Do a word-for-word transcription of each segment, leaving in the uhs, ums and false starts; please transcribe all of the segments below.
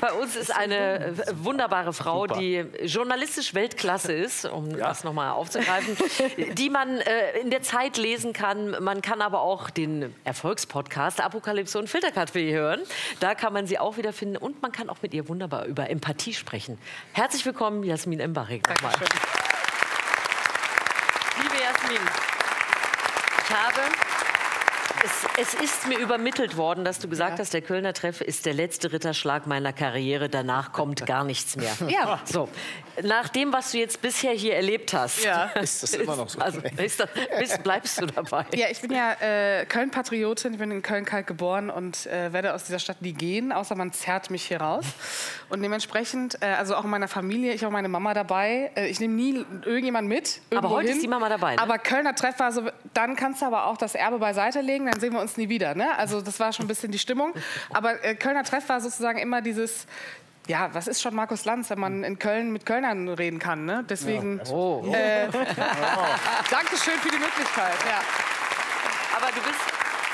Bei uns ist eine wunderbare Frau, Super. die journalistisch Weltklasse ist, um ja. das nochmal aufzugreifen, die man äh, in der Zeit lesen kann. Man kann aber auch den Erfolgspodcast Apokalypse und Filterkaffee hören. Da kann man sie auch wieder finden und man kann auch mit ihr wunderbar über Empathie sprechen. Herzlich willkommen, Jasmin Embarek. Nochmal. Liebe Jasmin, ich habe... Es, es ist mir übermittelt worden, dass du gesagt ja. hast, der Kölner Treff ist der letzte Ritterschlag meiner Karriere. Danach kommt gar nichts mehr. Ja. So, nach dem, was du jetzt bisher hier erlebt hast, ja. ist das immer noch so? Also, ist das, bist, bleibst du dabei? Ja, ich bin ja äh, Köln-Patriotin. Ich bin in Köln-Kalk geboren und äh, werde aus dieser Stadt nie gehen, außer man zerrt mich hier raus. Und dementsprechend, äh, also auch in meiner Familie, ich habe meine Mama dabei. Äh, ich nehme nie irgendjemand mit. Aber heute hin. ist die Mama dabei. Ne? Aber Kölner Treff war so, dann kannst du aber auch das Erbe beiseite legen. Dann sehen wir uns nie wieder. Ne? Also das war schon ein bisschen die Stimmung. Aber äh, Kölner Treff war sozusagen immer dieses, ja, was ist schon Markus Lanz, wenn man in Köln mit Kölnern reden kann. Ne? Deswegen, ja. oh. äh, oh. Dankeschön für die Möglichkeit. Ja. Aber du bist,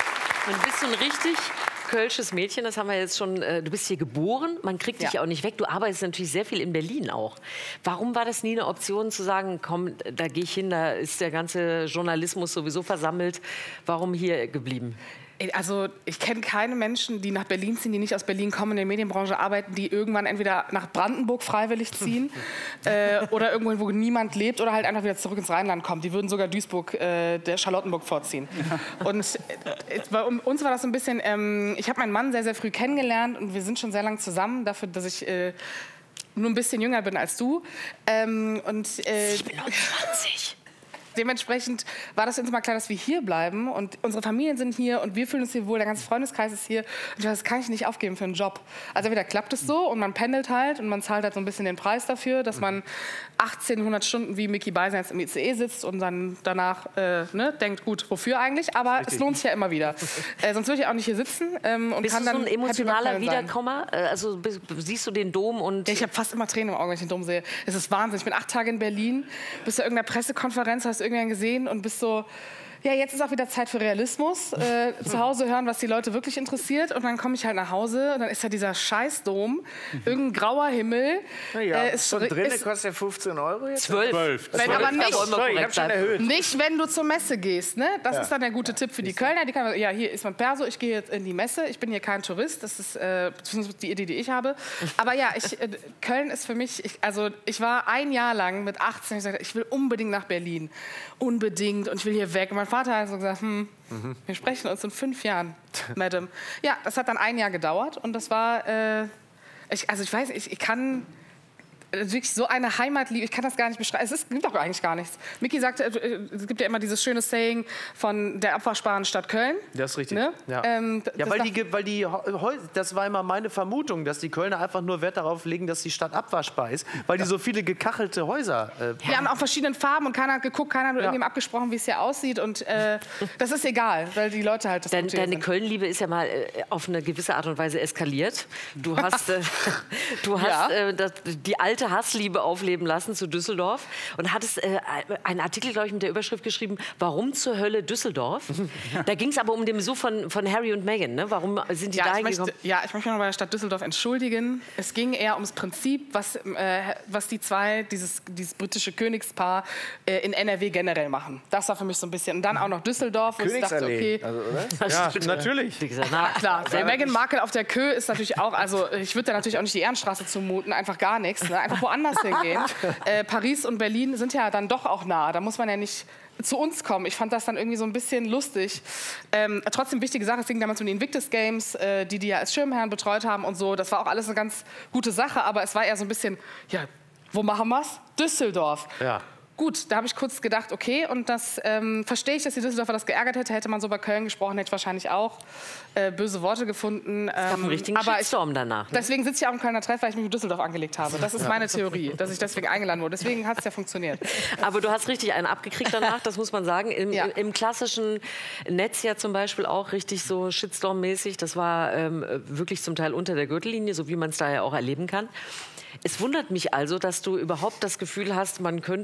du bist so ein richtig kölsches Mädchen, das haben wir jetzt schon, äh, du bist hier geboren, man kriegt dich ja auch nicht weg. Du arbeitest natürlich sehr viel in Berlin auch. Warum war das nie eine Option zu sagen, komm, da gehe ich hin, da ist der ganze Journalismus sowieso versammelt. Warum hier geblieben? Also ich kenne keine Menschen, die nach Berlin ziehen, die nicht aus Berlin kommen, in der Medienbranche arbeiten, die irgendwann entweder nach Brandenburg freiwillig ziehen äh, oder irgendwo, wo niemand lebt oder halt einfach wieder zurück ins Rheinland kommen. Die würden sogar Duisburg, äh, der Charlottenburg vorziehen. Und äh, bei uns war das so ein bisschen, ähm, ich habe meinen Mann sehr, sehr früh kennengelernt und wir sind schon sehr lange zusammen, dafür, dass ich äh, nur ein bisschen jünger bin als du. Ähm, und, äh, ich bin neunundzwanzig. Dementsprechend war das uns immer klar, dass wir hier bleiben und unsere Familien sind hier und wir fühlen uns hier wohl, der ganze Freundeskreis ist hier. Und ich dachte, das kann ich nicht aufgeben für einen Job. Also entweder klappt es so und man pendelt halt und man zahlt halt so ein bisschen den Preis dafür, dass man achtzehnhundert Stunden wie Micky Beisenherz im I C E sitzt und dann danach äh, ne, denkt, gut, wofür eigentlich? Aber Richtig. es lohnt sich ja immer wieder. Äh, sonst würde ich auch nicht hier sitzen. Ähm, und Bist kann du so dann ein emotionaler Wiederkommer? Also bist, siehst du den Dom und... Ja, ich habe fast immer Tränen im Auge, wenn ich den Dom sehe. Es ist Wahnsinn. Ich bin acht Tage in Berlin, bist du irgendeiner Pressekonferenz, hast irgendwann gesehen und bist so, ja, jetzt ist auch wieder Zeit für Realismus. Äh, zu Hause hören, was die Leute wirklich interessiert. Und dann komme ich halt nach Hause und dann ist da dieser Scheißdom, irgendein grauer Himmel. Na ja, äh, ist, so drinnen ist, kostet ja fünfzehn Euro jetzt? zwölf. Wenn, aber nicht, Sorry, ich hab schon erhöht. Nicht, wenn du zur Messe gehst. Ne? Das ja. ist dann der gute Tipp für die Kölner. Die kann, ja, hier ist mein Perso, ich gehe jetzt in die Messe. Ich bin hier kein Tourist. Das ist äh, die Idee, die ich habe. Aber ja, ich, äh, Köln ist für mich, ich, also ich war ein Jahr lang mit achtzehn, ich sagte, ich will unbedingt nach Berlin. Unbedingt. Und ich will hier weg. Und mein Vater hat so gesagt, hm, Mhm. wir sprechen uns in fünf Jahren, Madam. Ja, das hat dann ein Jahr gedauert und das war, äh, ich, also ich weiß, ich, ich kann wirklich so eine Heimatliebe, ich kann das gar nicht beschreiben. Es ist, gibt doch eigentlich gar nichts. Micky sagte, es gibt ja immer dieses schöne Saying von der abwaschbaren Stadt Köln. Das ist richtig. Ne? Ja, ähm, ja weil, die, weil die, das war immer meine Vermutung, dass die Kölner einfach nur Wert darauf legen, dass die Stadt abwaschbar ist, weil die so viele gekachelte Häuser äh, Wir haben auch verschiedene Farben und keiner hat geguckt, keiner hat mit Ja. irgendjemandem abgesprochen, wie es hier aussieht und äh, das ist egal, weil die Leute halt das Dein, notieren Deine sind. Köln-Liebe ist ja mal äh, auf eine gewisse Art und Weise eskaliert. Du hast, äh, du hast Ja. äh, das, die alte Hassliebe aufleben lassen zu Düsseldorf und hattest äh, einen Artikel, glaube ich, mit der Überschrift geschrieben, warum zur Hölle Düsseldorf? Da ging es aber um den Besuch von, von Harry und Meghan. Ne? Warum sind die Ja, da ich hingekommen? möchte, ja, ich möchte mich noch bei der Stadt Düsseldorf entschuldigen. Es ging eher ums Prinzip, was, äh, was die zwei, dieses, dieses britische Königspaar, äh, in N R W generell machen. Das war für mich so ein bisschen. Und dann auch noch Düsseldorf. Und ich dachte, okay, also, oder? Ja, natürlich. Na, klar, der Meghan Markle auf der Kö ist natürlich auch, also ich würde da natürlich auch nicht die Ehrenstraße zumuten, einfach gar nichts, ne? Einfach woanders hingehen. Äh, Paris und Berlin sind ja dann doch auch nah, da muss man ja nicht zu uns kommen. Ich fand das dann irgendwie so ein bisschen lustig. Ähm, trotzdem wichtige Sache, es ging damals um die Invictus Games, äh, die die ja als Schirmherren betreut haben und so. Das war auch alles eine ganz gute Sache, aber es war eher so ein bisschen, ja, wo machen wir's? Düsseldorf. Ja. Gut, da habe ich kurz gedacht, okay, und das ähm, verstehe ich, dass die Düsseldorfer das geärgert hätte. Hätte man so bei Köln gesprochen, hätte ich wahrscheinlich auch äh, böse Worte gefunden. Es gab einen Ähm, richtigen aber ich, Shitstorm danach. Ne? deswegen sitze ich auch im Kölner Treff, weil ich mich mit Düsseldorf angelegt habe. Das ist meine Theorie, dass ich deswegen eingeladen wurde. Deswegen hat es ja funktioniert. Aber du hast richtig einen abgekriegt danach, das muss man sagen. Im, Ja. im, im klassischen Netz ja zum Beispiel auch richtig so Shitstorm-mäßig. Das war ähm, wirklich zum Teil unter der Gürtellinie, so wie man es da ja auch erleben kann. Es wundert mich also, dass du überhaupt das Gefühl hast, man könnte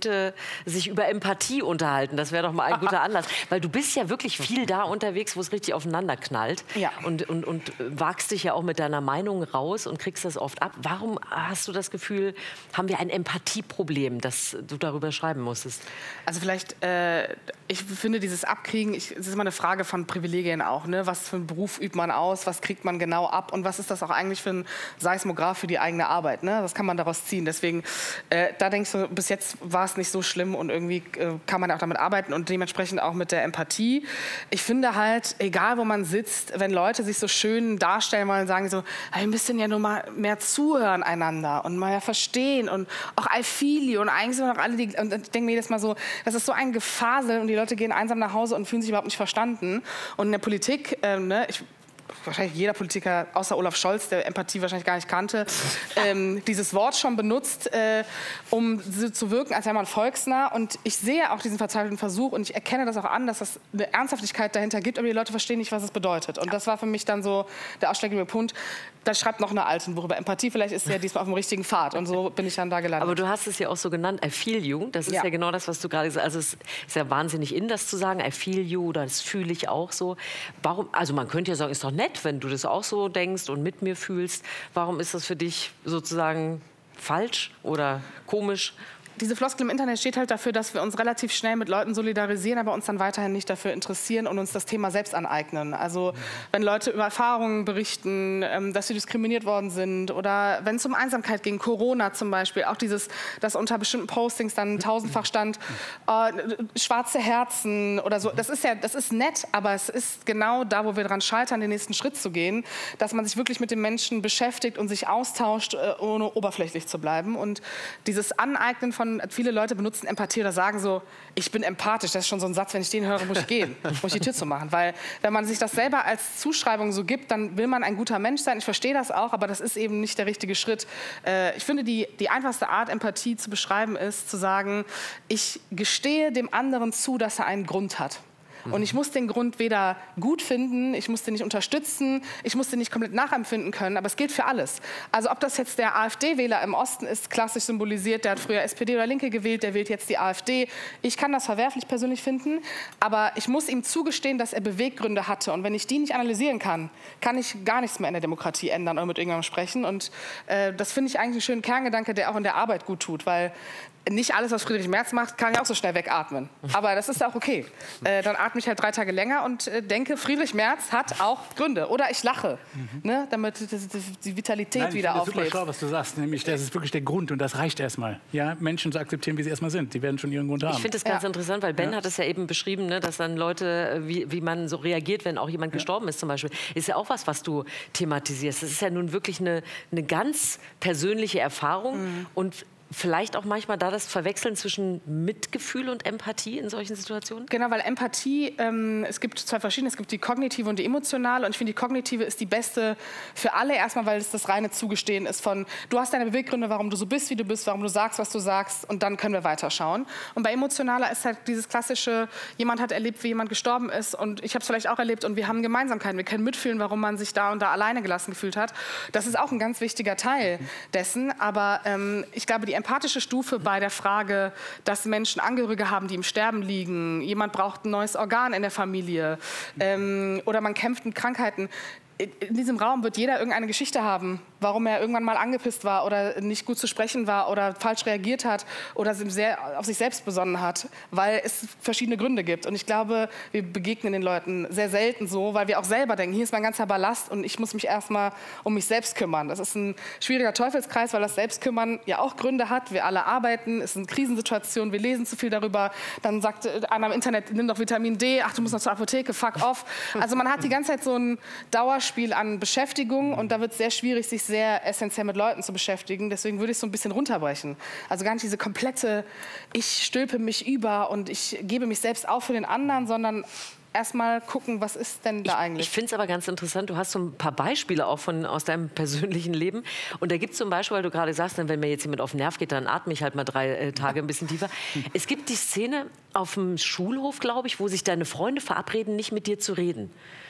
sich über Empathie unterhalten. Das wäre doch mal ein guter Anlass. Weil du bist ja wirklich viel da unterwegs, wo es richtig aufeinander knallt. Ja. Und, und, und wagst dich ja auch mit deiner Meinung raus und kriegst das oft ab. Warum hast du das Gefühl, haben wir ein Empathieproblem, das du darüber schreiben musstest? Also vielleicht, äh, ich finde dieses Abkriegen, es ist immer eine Frage von Privilegien auch. Ne? Was für einen Beruf übt man aus, was kriegt man genau ab und was ist das auch eigentlich für ein Seismograph für die eigene Arbeit. Ne? Was kann man daraus ziehen? Deswegen, äh, da denke ich so, bis jetzt war es nicht so schlimm und irgendwie äh, kann man auch damit arbeiten und dementsprechend auch mit der Empathie. Ich finde halt, egal wo man sitzt, wenn Leute sich so schön darstellen wollen und sagen so, hey, wir müssen ja nur mal mehr zuhören einander und mal verstehen und auch I feel you und eigentlich sind wir noch alle die, und ich denke mir jedes Mal so, das ist so ein Gefasel und die Leute gehen einsam nach Hause und fühlen sich überhaupt nicht verstanden. Und in der Politik, ähm, ne, ich, wahrscheinlich jeder Politiker, außer Olaf Scholz, der Empathie wahrscheinlich gar nicht kannte, ähm, dieses Wort schon benutzt, äh, um so zu wirken, als wäre man volksnah. Und ich sehe auch diesen verzweifelten Versuch und ich erkenne das auch an, dass das eine Ernsthaftigkeit dahinter gibt, aber die Leute verstehen nicht, was es bedeutet. Und das war für mich dann so der ausschlaggebende Punkt. Da schreibt noch eine Altenbuch über Empathie, vielleicht ist sie ja diesmal auf dem richtigen Pfad. Und so bin ich dann da gelandet. Aber du hast es ja auch so genannt, I feel you. Das ist ja, ja genau das, was du gerade gesagt hast. Also es ist ja wahnsinnig in, das zu sagen, I feel you, oder das fühle ich auch so. Warum? Also man könnte ja sagen, ist doch nett, wenn du das auch so denkst und mit mir fühlst. Warum ist das für dich sozusagen falsch oder komisch? Diese Floskel im Internet steht halt dafür, dass wir uns relativ schnell mit Leuten solidarisieren, aber uns dann weiterhin nicht dafür interessieren und uns das Thema selbst aneignen. Also wenn Leute über Erfahrungen berichten, ähm, dass sie diskriminiert worden sind oder wenn es um Einsamkeit ging, Corona zum Beispiel, auch dieses, dass unter bestimmten Postings dann tausendfach stand, äh, schwarze Herzen oder so. Das ist ja, das ist nett, aber es ist genau da, wo wir dran scheitern, den nächsten Schritt zu gehen, dass man sich wirklich mit den Menschen beschäftigt und sich austauscht, äh, ohne oberflächlich zu bleiben. Und dieses Aneignen von viele Leute benutzen Empathie oder sagen so, ich bin empathisch. Das ist schon so ein Satz, wenn ich den höre, muss ich gehen, muss ich die Tür zumachen. Weil wenn man sich das selber als Zuschreibung so gibt, dann will man ein guter Mensch sein. Ich verstehe das auch, aber das ist eben nicht der richtige Schritt. Äh, ich finde, die, die einfachste Art, Empathie zu beschreiben, ist zu sagen, ich gestehe dem anderen zu, dass er einen Grund hat. Und ich muss den Grund weder gut finden, ich muss den nicht unterstützen, ich muss den nicht komplett nachempfinden können, aber es gilt für alles. Also ob das jetzt der AfD-Wähler im Osten ist, klassisch symbolisiert, der hat früher S P D oder Linke gewählt, der wählt jetzt die AfD. Ich kann das verwerflich persönlich finden, aber ich muss ihm zugestehen, dass er Beweggründe hatte. Und wenn ich die nicht analysieren kann, kann ich gar nichts mehr in der Demokratie ändern oder mit irgendjemandem sprechen. Und äh, das finde ich eigentlich einen schönen Kerngedanke, der auch in der Arbeit gut tut, weil nicht alles, was Friedrich Merz macht, kann ich auch so schnell wegatmen. Aber das ist auch okay. Äh, dann atme ich halt drei Tage länger und äh, denke, Friedrich Merz hat auch Gründe. Oder ich lache, mhm. ne, damit die, die, die Vitalität Nein, wieder auflebt. Das ist super schlau, was du sagst. Nämlich, das ist wirklich der Grund und das reicht erstmal. Ja, Menschen zu akzeptieren, wie sie erstmal sind. Die werden schon ihren Grund haben. Ich finde das ganz ja. interessant, weil Ben ja. hat es ja eben beschrieben, ne, dass dann Leute, wie, wie man so reagiert, wenn auch jemand ja. gestorben ist zum Beispiel. Ist ja auch was, was du thematisierst. Das ist ja nun wirklich eine, eine ganz persönliche Erfahrung mhm. und vielleicht auch manchmal da das Verwechseln zwischen Mitgefühl und Empathie in solchen Situationen? Genau, weil Empathie, ähm, es gibt zwei verschiedene, es gibt die kognitive und die emotionale. Und ich finde, die kognitive ist die beste für alle. Erstmal, weil es das reine Zugestehen ist von, du hast deine Beweggründe, warum du so bist, wie du bist, warum du sagst, was du sagst. Und dann können wir weiterschauen. Und bei emotionaler ist halt dieses klassische, jemand hat erlebt, wie jemand gestorben ist. Und ich habe es vielleicht auch erlebt. Und wir haben Gemeinsamkeiten. Wir können mitfühlen, warum man sich da und da alleine gelassen gefühlt hat. Das ist auch ein ganz wichtiger Teil dessen. Aber ähm, ich glaube, die empathische Stufe bei der Frage, dass Menschen Angehörige haben, die im Sterben liegen, jemand braucht ein neues Organ in der Familie ähm, oder man kämpft mit Krankheiten. In diesem Raum wird jeder irgendeine Geschichte haben, warum er irgendwann mal angepisst war oder nicht gut zu sprechen war oder falsch reagiert hat oder sehr auf sich selbst besonnen hat, weil es verschiedene Gründe gibt. Und ich glaube, wir begegnen den Leuten sehr selten so, weil wir auch selber denken, hier ist mein ganzer Ballast und ich muss mich erstmal um mich selbst kümmern. Das ist ein schwieriger Teufelskreis, weil das Selbstkümmern ja auch Gründe hat. Wir alle arbeiten, es sind Krisensituationen, wir lesen zu viel darüber. Dann sagt einer im Internet, nimm doch Vitamin D, ach, du musst noch zur Apotheke, fuck off. Also man hat die ganze Zeit so ein Dauerspiel an Beschäftigung und da wird es sehr schwierig, sich sehr essentiell mit Leuten zu beschäftigen. Deswegen würde ich es so ein bisschen runterbrechen. Also gar nicht diese komplette, ich stülpe mich über und ich gebe mich selbst auf für den anderen, sondern erstmal gucken, was ist denn da ich, eigentlich? Ich finde es aber ganz interessant, du hast so ein paar Beispiele auch von, aus deinem persönlichen Leben. Und da gibt es zum Beispiel, weil du gerade sagst, wenn mir jetzt jemand auf den Nerv geht, dann atme ich halt mal drei äh, Tage ein bisschen tiefer. Es gibt die Szene auf dem Schulhof, glaube ich, wo sich deine Freunde verabreden, nicht mit dir zu reden.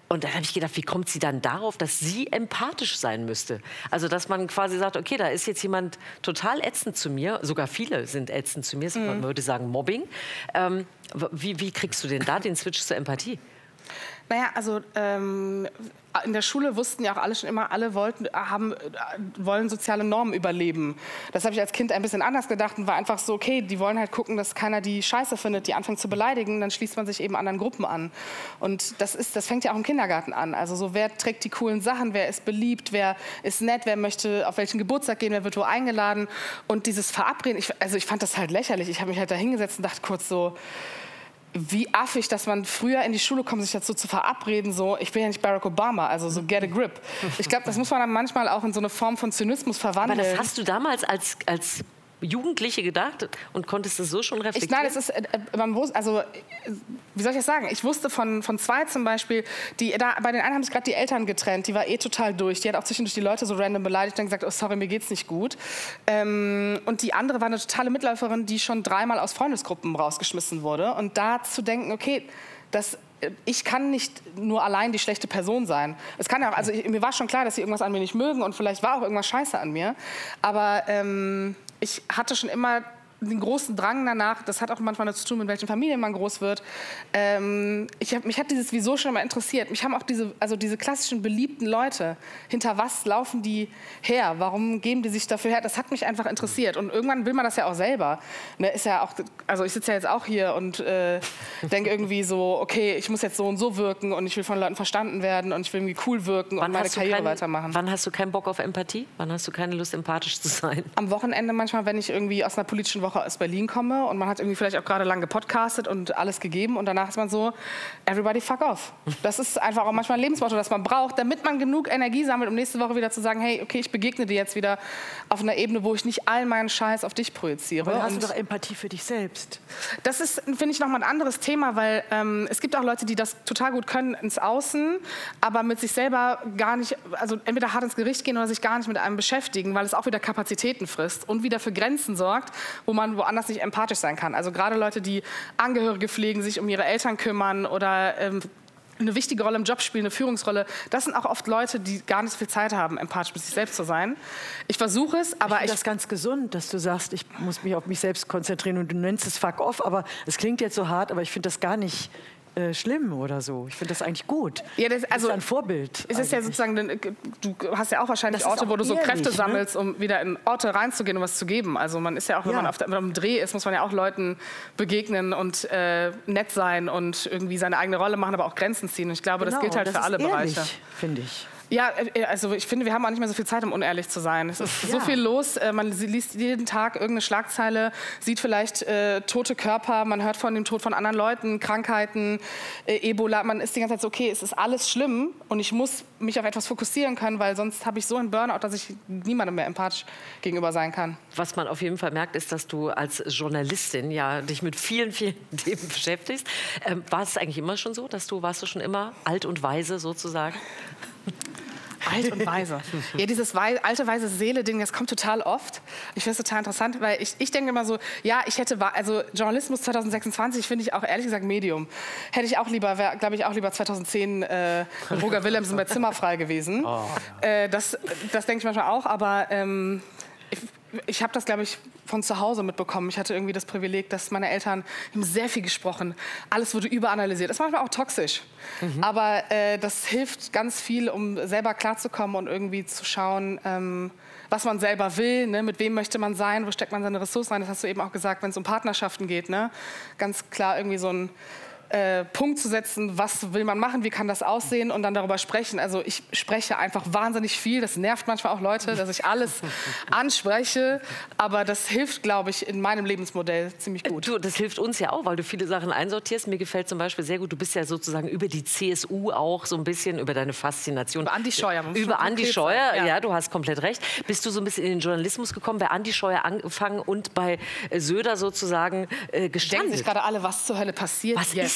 Und dann habe ich gedacht, wie kommt sie dann darauf, dass sie empathisch sein müsste? Also, dass man quasi sagt, okay, da ist jetzt jemand total ätzend zu mir, sogar viele sind ätzend zu mir, mhm. man würde sagen Mobbing. Ähm, wie, wie kriegst du denn da den Switch zur Empathie? Naja, also ähm, in der Schule wussten ja auch alle schon immer, alle wollten, haben, wollen soziale Normen überleben. Das habe ich als Kind ein bisschen anders gedacht und war einfach so, okay, die wollen halt gucken, dass keiner die Scheiße findet, die anfängt zu beleidigen, dann schließt man sich eben anderen Gruppen an. Und das, ist, das fängt ja auch im Kindergarten an. Also so, wer trägt die coolen Sachen, wer ist beliebt, wer ist nett, wer möchte auf welchen Geburtstag gehen, wer wird wo eingeladen. Und dieses Verabreden, ich, also ich fand das halt lächerlich. Ich habe mich halt da hingesetzt und dachte kurz so, wie affig, dass man früher in die Schule kommt, sich dazu zu verabreden, so, ich bin ja nicht Barack Obama, also so get a grip. Ich glaube, das muss man dann manchmal auch in so eine Form von Zynismus verwandeln. Aber das hast du damals als, als Jugendliche gedacht und konntest es so schon reflektieren? Ich, nein, es ist, äh, man wusste, also, wie soll ich das sagen? Ich wusste von, von zwei zum Beispiel, die, da, bei den einen haben sich gerade die Eltern getrennt, die war eh total durch. Die hat auch zwischendurch die Leute so random beleidigt und gesagt, oh sorry, mir geht's nicht gut. Ähm, und die andere war eine totale Mitläuferin, die schon dreimal aus Freundesgruppen rausgeschmissen wurde. Und da zu denken, okay, das... Ich kann nicht nur allein die schlechte Person sein. Es kann ja auch, also ich, mir war schon klar, dass sie irgendwas an mir nicht mögen und vielleicht war auch irgendwas scheiße an mir. Aber ähm, ich hatte schon immer den großen Drang danach, das hat auch manchmal zu tun, mit welchen Familien man groß wird. Ähm, ich hab, mich hat dieses Wieso schon immer interessiert. Mich haben auch diese, also diese klassischen beliebten Leute, hinter was laufen die her? Warum geben die sich dafür her? Das hat mich einfach interessiert. Und irgendwann will man das ja auch selber. Ne, ist ja auch, also ich sitze ja jetzt auch hier und äh, denke irgendwie so, okay, ich muss jetzt so und so wirken und ich will von Leuten verstanden werden und ich will irgendwie cool wirken wann und meine Karriere kein, weitermachen. Wann hast du keinen Bock auf Empathie? Wann hast du keine Lust, empathisch zu sein? Am Wochenende manchmal, wenn ich irgendwie aus einer politischen Woche aus Berlin komme und man hat irgendwie vielleicht auch gerade lang gepodcastet und alles gegeben und danach ist man so, everybody fuck off. Das ist einfach auch manchmal ein Lebensmotto, das man braucht, damit man genug Energie sammelt, um nächste Woche wieder zu sagen, hey, okay, ich begegne dir jetzt wieder auf einer Ebene, wo ich nicht all meinen Scheiß auf dich projiziere. Aber hast du doch Empathie für dich selbst. Das ist, finde ich, nochmal ein anderes Thema, weil ähm, es gibt auch Leute, die das total gut können ins Außen, aber mit sich selber gar nicht, also entweder hart ins Gericht gehen oder sich gar nicht mit einem beschäftigen, weil es auch wieder Kapazitäten frisst und wieder für Grenzen sorgt, wo man woanders nicht empathisch sein kann. Also gerade Leute, die Angehörige pflegen, sich um ihre Eltern kümmern oder ähm, eine wichtige Rolle im Job spielen, eine Führungsrolle, das sind auch oft Leute, die gar nicht so viel Zeit haben, empathisch mit sich selbst zu sein. Ich versuche es, aber ich finde ich... das ganz gesund, dass du sagst, ich muss mich auf mich selbst konzentrieren und du nennst es fuck off, aber es klingt jetzt so hart, aber ich finde das gar nicht äh, schlimm oder so. Ich finde das eigentlich gut. Ja, das, also, das ist ein Vorbild. Es ist ja sozusagen, du hast ja auch wahrscheinlich Orte, auch wo du so ehrlich, Kräfte sammelst, ne? Um wieder in Orte reinzugehen und was zu geben. Also man ist ja auch, wenn ja. man auf dem Dreh ist, muss man ja auch Leuten begegnen und äh, nett sein und irgendwie seine eigene Rolle machen, aber auch Grenzen ziehen. Und ich glaube, genau, das gilt halt das für alle ehrlich, Bereiche. Finde ich. Ja, also ich finde, wir haben auch nicht mehr so viel Zeit, um unehrlich zu sein. Es ist ja. so viel los. Man liest jeden Tag irgendeine Schlagzeile, sieht vielleicht äh, tote Körper, man hört von dem Tod von anderen Leuten, Krankheiten, äh, Ebola. Man ist die ganze Zeit so, okay, es ist alles schlimm und ich muss mich auf etwas fokussieren können, weil sonst habe ich so einen Burnout, dass ich niemandem mehr empathisch gegenüber sein kann. Was man auf jeden Fall merkt, ist, dass du als Journalistin ja dich mit vielen, vielen Themen beschäftigst. Ähm, war es eigentlich immer schon so, dass du, warst du schon immer alt und weise sozusagen? Alt und weise. Ja, dieses wei alte, weise Seele-Ding, das kommt total oft. Ich finde es total interessant, weil ich, ich denke immer so, ja, ich hätte, also Journalismus zwanzig sechsundzwanzig finde ich auch ehrlich gesagt Medium. Hätte ich auch lieber, wäre, glaube ich, auch lieber zweitausendzehn äh, mit Roger Willemsen bei Zimmerfrei gewesen. Oh, ja. äh, das das denke ich manchmal auch, aber ähm, ich, ich habe das, glaube ich, von zu Hause mitbekommen. Ich hatte irgendwie das Privileg, dass meine Eltern haben sehr viel gesprochen. Alles wurde überanalysiert. Das ist manchmal auch toxisch. Mhm. Aber äh, das hilft ganz viel, um selber klarzukommen und irgendwie zu schauen, ähm, was man selber will, ne? Mit wem möchte man sein, wo steckt man seine Ressourcen rein. Das hast du eben auch gesagt, wenn es um Partnerschaften geht. Ne? Ganz klar irgendwie so ein Äh, Punkt zu setzen, was will man machen, wie kann das aussehen und dann darüber sprechen. Also ich spreche einfach wahnsinnig viel, das nervt manchmal auch Leute, dass ich alles anspreche, aber das hilft, glaube ich, in meinem Lebensmodell ziemlich gut. Du, das hilft uns ja auch, weil du viele Sachen einsortierst. Mir gefällt zum Beispiel sehr gut, du bist ja sozusagen über die C S U auch so ein bisschen, über deine Faszination. Über Andi Scheuer. Über Andi Scheuer, ja. ja, du hast komplett recht. Bist du so ein bisschen in den Journalismus gekommen, bei Andi Scheuer angefangen und bei Söder sozusagen äh, gestanden? Denken sich gerade alle, was zur Hölle passiert was jetzt? Ist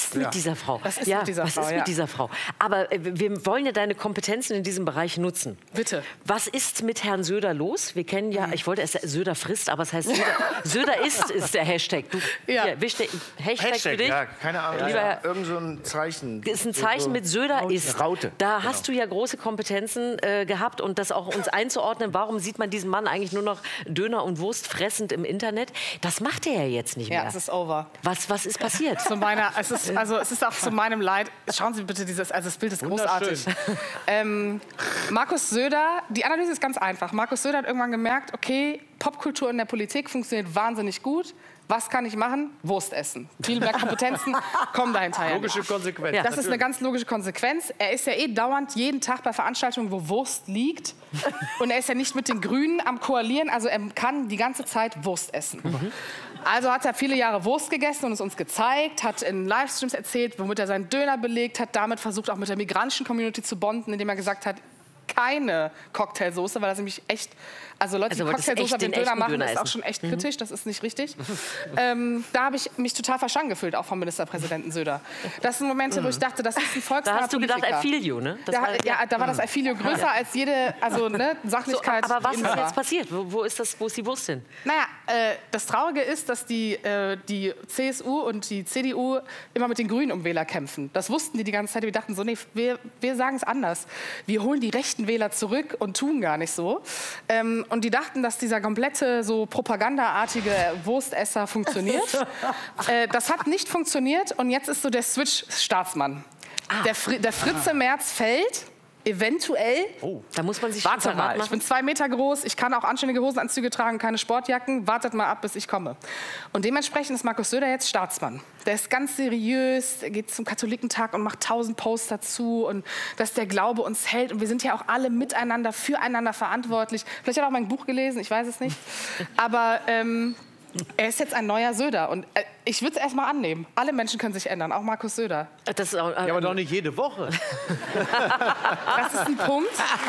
ist mit Ja. dieser Frau? Was ist ja, mit dieser was Frau, ist ja. mit dieser Frau? Aber äh, wir wollen ja deine Kompetenzen in diesem Bereich nutzen. Bitte. Was ist mit Herrn Söder los? Wir kennen ja, ich wollte erst Söder frisst, aber es heißt Söder, Söder isst, ist der Hashtag. Du, Ja. hier, Hashtag, Hashtag, Hashtag, für dich. ja, keine Ahnung. Lieber Ja, Herr- irgend so ein Zeichen. Ist ein Zeichen mit Söder Raute. ist. Raute. Da hast du ja große Kompetenzen äh, gehabt und das auch uns einzuordnen. Warum sieht man diesen Mann eigentlich nur noch Döner und Wurst fressend im Internet? Das macht er ja jetzt nicht Ja, mehr. es ist over. Was, was ist passiert? Zu meiner, es ist, also es ist auch zu meinem Leid. Schauen Sie bitte dieses, also das Bild ist großartig. Ähm, Markus Söder, die Analyse ist ganz einfach. Markus Söder hat irgendwann gemerkt, okay, Popkultur in der Politik funktioniert wahnsinnig gut. Was kann ich machen? Wurst essen. Viel mehr Kompetenzen kommen dahinter. Logische Konsequenz. Ja. Das ist eine ganz logische Konsequenz. Er ist ja eh dauernd jeden Tag bei Veranstaltungen, wo Wurst liegt. Und er ist ja nicht mit den Grünen am Koalieren. Also er kann die ganze Zeit Wurst essen. Mhm. Also hat er viele Jahre Wurst gegessen und es uns gezeigt, hat in Livestreams erzählt, womit er seinen Döner belegt hat, damit versucht auch mit der migrantischen Community zu bonden, indem er gesagt hat, keine Cocktailsoße, weil das nämlich echt, also Leute, Also die wolltest Cocktailsoße echt auf den den Döner echten machen, Döner ist auch essen. schon echt kritisch, das ist nicht richtig. ähm, da habe ich mich total verstanden gefühlt, auch vom Ministerpräsidenten Söder. Das sind Momente, wo ich dachte, das ist ein Da volksnaher hast du gedacht, Politiker. I feel you, ne? Das Da, war- ja, da war das I feel you größer als jede, also ne, So, Sachlichkeit. aber was die ist immer war. jetzt passiert? Wo, wo, ist das, wo ist die Wurst hin? Naja, äh, das Traurige ist, dass die, äh, die C S U und die C D U immer mit den Grünen um Wähler kämpfen. Das wussten die die ganze Zeit. Wir dachten so, nee, wir, wir sagen es anders. Wir holen die rechten Wähler zurück und tun gar nicht so. Ähm, und die dachten, dass dieser komplette, so propagandaartige Wurstesser funktioniert. äh, das hat nicht funktioniert und jetzt ist so der Switch Staatsmann. Der, Fri der Fritze Merz fällt. Eventuell. Da muss man sich Warte schon mal, verrat ich machen. bin zwei Meter groß, ich kann auch anständige Hosenanzüge tragen, keine Sportjacken. Wartet mal ab, bis ich komme. Und dementsprechend ist Markus Söder jetzt Staatsmann. Der ist ganz seriös, er geht zum Katholikentag und macht tausend Posts dazu und dass der Glaube uns hält. Und wir sind ja auch alle miteinander, füreinander verantwortlich. Vielleicht hat er auch mein Buch gelesen, ich weiß es nicht. Aber ähm, er ist jetzt ein neuer Söder. Und äh, ich würde es erst mal annehmen. Alle Menschen können sich ändern, auch Markus Söder. Das ist auch, äh, Ja, aber doch nicht jede Woche. Das ist ein Punkt.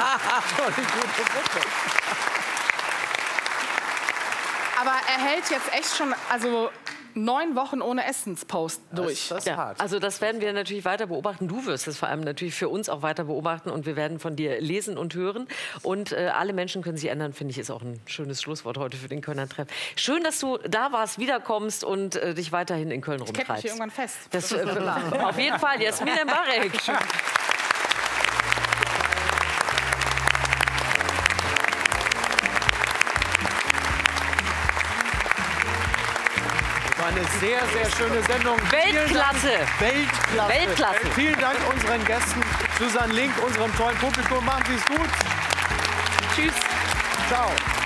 Aber er hält jetzt echt schon, also neun Wochen ohne Essenspost durch. Das ist Ja, hart. also das werden wir natürlich weiter beobachten. Du wirst es vor allem natürlich für uns auch weiter beobachten und wir werden von dir lesen und hören. Und äh, alle Menschen können sich ändern, finde ich, ist auch ein schönes Schlusswort heute für den Kölner Treff. Schön, dass du da warst, wiederkommst und äh, dich weiterhin in Köln Ich kette mich rumtreibst. hier irgendwann fest. Das, äh, auf jeden Fall, Jasmin Mbarek. War eine sehr, sehr schöne Sendung. Vielen Dank. Weltklasse. Weltklasse. Weltklasse. Vielen Dank unseren Gästen, Susanne Link, unserem tollen Publikum. Machen Sie es gut. Tschüss. Ciao.